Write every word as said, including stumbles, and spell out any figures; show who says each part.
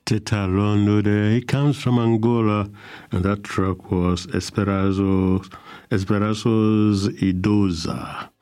Speaker 1: Teta Rondo there. He comes from Angola, and that track was Esperanço's, Esperanço's Idosa.